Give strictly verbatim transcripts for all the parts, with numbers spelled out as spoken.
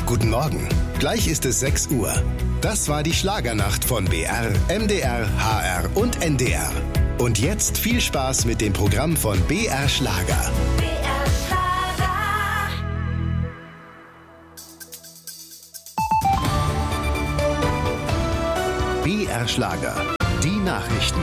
Guten Morgen. Gleich ist es sechs Uhr. Das war die Schlagernacht von B R, M D R, H R und N D R. Und jetzt viel Spaß mit dem Programm von B R Schlager. B R Schlager. B R Schlager. Die Nachrichten.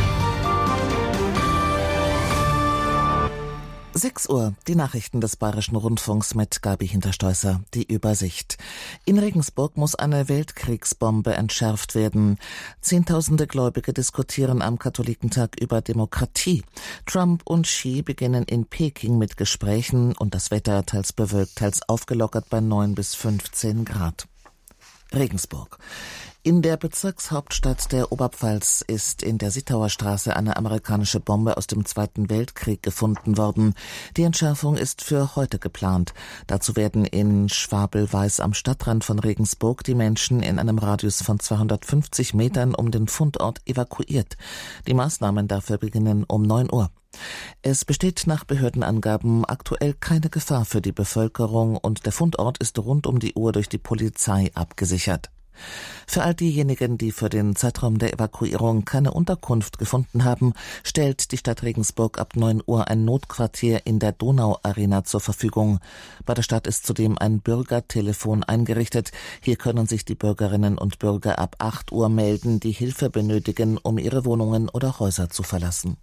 sechs Uhr, die Nachrichten des Bayerischen Rundfunks mit Gabi Hinterstoisser. Die Übersicht. In Regensburg muss eine Weltkriegsbombe entschärft werden. Zehntausende Gläubige diskutieren am Katholikentag über Demokratie. Trump und Xi beginnen in Peking mit Gesprächen und das Wetter teils bewölkt, teils aufgelockert bei neun bis fünfzehn Grad. Regensburg. In der Bezirkshauptstadt der Oberpfalz ist in der Sittauer Straße eine amerikanische Bombe aus dem Zweiten Weltkrieg gefunden worden. Die Entschärfung ist für heute geplant. Dazu werden in Schwabelweiß am Stadtrand von Regensburg die Menschen in einem Radius von zweihundertfünfzig Metern um den Fundort evakuiert. Die Maßnahmen dafür beginnen um neun Uhr. Es besteht nach Behördenangaben aktuell keine Gefahr für die Bevölkerung und der Fundort ist rund um die Uhr durch die Polizei abgesichert. Für all diejenigen, die für den Zeitraum der Evakuierung keine Unterkunft gefunden haben, stellt die Stadt Regensburg ab neun Uhr ein Notquartier in der Donau-Arena zur Verfügung. Bei der Stadt ist zudem ein Bürgertelefon eingerichtet. Hier können sich die Bürgerinnen und Bürger ab acht Uhr melden, die Hilfe benötigen, um ihre Wohnungen oder Häuser zu verlassen.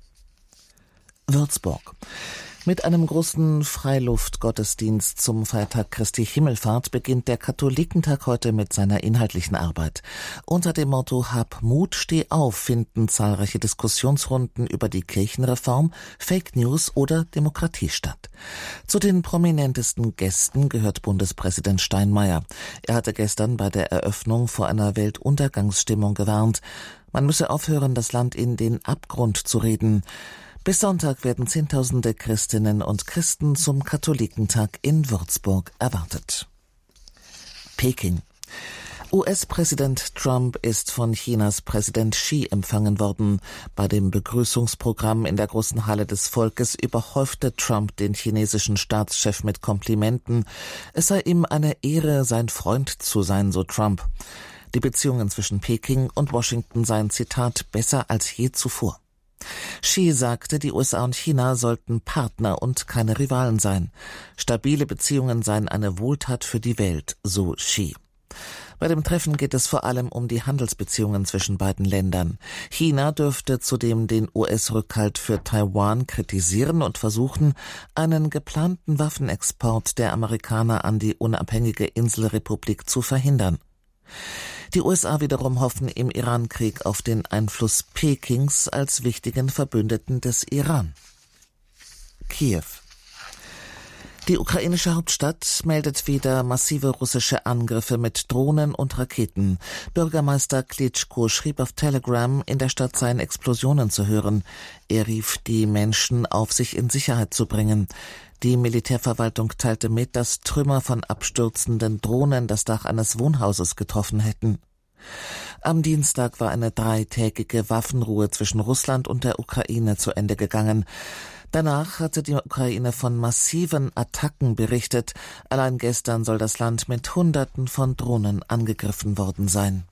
Würzburg. Mit einem großen Freiluftgottesdienst zum Feiertag Christi Himmelfahrt beginnt der Katholikentag heute mit seiner inhaltlichen Arbeit. Unter dem Motto Hab Mut, steh auf finden zahlreiche Diskussionsrunden über die Kirchenreform, Fake News oder Demokratie statt. Zu den prominentesten Gästen gehört Bundespräsident Steinmeier. Er hatte gestern bei der Eröffnung vor einer Weltuntergangsstimmung gewarnt. Man müsse aufhören, das Land in den Abgrund zu reden. Bis Sonntag werden Zehntausende Christinnen und Christen zum Katholikentag in Würzburg erwartet. Peking. U S-Präsident Trump ist von Chinas Präsident Xi empfangen worden. Bei dem Begrüßungsprogramm in der großen Halle des Volkes überhäufte Trump den chinesischen Staatschef mit Komplimenten. Es sei ihm eine Ehre, sein Freund zu sein, so Trump. Die Beziehungen zwischen Peking und Washington seien, Zitat, besser als je zuvor. Xi sagte, die U S A und China sollten Partner und keine Rivalen sein. Stabile Beziehungen seien eine Wohltat für die Welt, so Xi. Bei dem Treffen geht es vor allem um die Handelsbeziehungen zwischen beiden Ländern. China dürfte zudem den U S-Rückhalt für Taiwan kritisieren und versuchen, einen geplanten Waffenexport der Amerikaner an die unabhängige Inselrepublik zu verhindern. Die U S A wiederum hoffen im Iran-Krieg auf den Einfluss Pekings als wichtigen Verbündeten des Iran. Kiew. Die ukrainische Hauptstadt meldet wieder massive russische Angriffe mit Drohnen und Raketen. Bürgermeister Klitschko schrieb auf Telegram, in der Stadt seien Explosionen zu hören. Er rief die Menschen auf, sich in Sicherheit zu bringen. Die Militärverwaltung teilte mit, dass Trümmer von abstürzenden Drohnen das Dach eines Wohnhauses getroffen hätten. Am Dienstag war eine dreitägige Waffenruhe zwischen Russland und der Ukraine zu Ende gegangen. Danach hatte die Ukraine von massiven Attacken berichtet. Allein gestern soll das Land mit Hunderten von Drohnen angegriffen worden sein.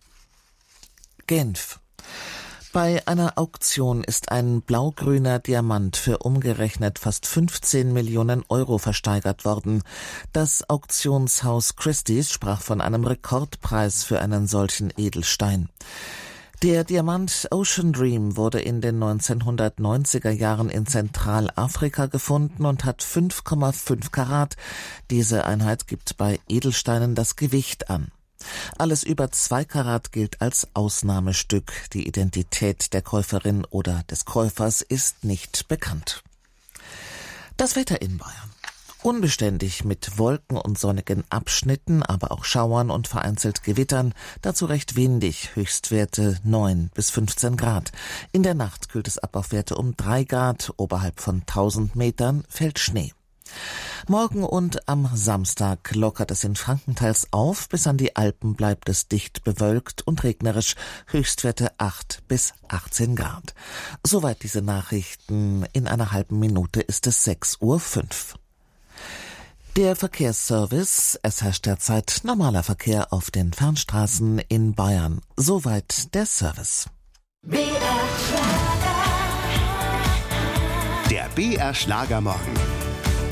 Genf. Bei einer Auktion ist ein blaugrüner Diamant für umgerechnet fast fünfzehn Millionen Euro versteigert worden. Das Auktionshaus Christie's sprach von einem Rekordpreis für einen solchen Edelstein. Der Diamant Ocean Dream wurde in den neunzehnhundertneunziger Jahren in Zentralafrika gefunden und hat fünf Komma fünf Karat. Diese Einheit gibt bei Edelsteinen das Gewicht an. Alles über zwei Karat gilt als Ausnahmestück. Die Identität der Käuferin oder des Käufers ist nicht bekannt. Das Wetter in Bayern. Unbeständig mit Wolken und sonnigen Abschnitten, aber auch Schauern und vereinzelt Gewittern. Dazu recht windig, Höchstwerte neun bis fünfzehn Grad. In der Nacht kühlt es ab auf Werte um drei Grad. Oberhalb von tausend Metern fällt Schnee. Morgen und am Samstag lockert es in Franken teils auf, bis an die Alpen bleibt es dicht bewölkt und regnerisch, Höchstwerte acht bis achtzehn Grad. Soweit diese Nachrichten, in einer halben Minute ist es sechs Uhr fünf. Der Verkehrsservice. Es herrscht derzeit normaler Verkehr auf den Fernstraßen in Bayern. Soweit der Service. B R Schlager. Der B R Schlagermorgen.